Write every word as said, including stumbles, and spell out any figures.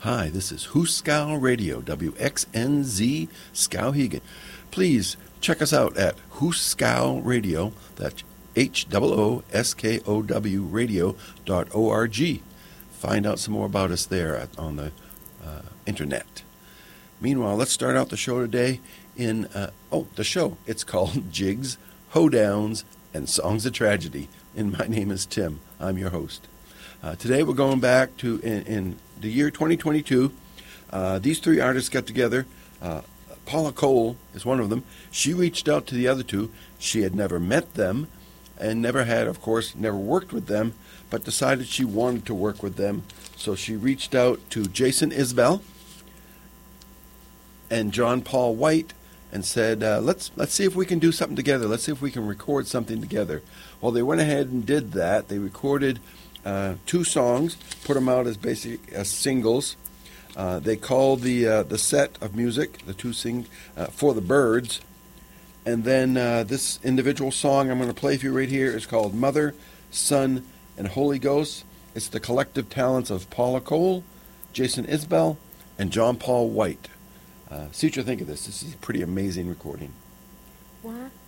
Hi, this is Hooskow Radio, W X N Z Skowhegan. Please check us out at Hooskow Radio, that's H O O S K O W radio dot org. Find out some more about us there at, on the uh, internet. Meanwhile, let's start out the show today in, uh, oh, the show. It's called Jigs, Hoedowns, and Songs of Tragedy. And my name is Tim. I'm your host. Uh, today we're going back to in, in the year twenty twenty-two. Uh, these three artists got together. Uh, Paula Cole is one of them. She reached out to the other two. She had never met them and never had, of course, never worked with them, but decided she wanted to work with them. So she reached out to Jason Isbell and John Paul White and said, uh, let's let's see if we can do something together. Let's see if we can record something together. Well, they went ahead and did that. They recorded Uh, two songs, put them out as basic as singles. Uh, they called the uh, the set of music, the two sing uh, For the Birds, and then uh, this individual song I'm going to play for you right here is called Mother, Son, and Holy Ghost. It's the collective talents of Paula Cole, Jason Isbell, and John Paul White. Uh, see what you think of this. This is a pretty amazing recording. What?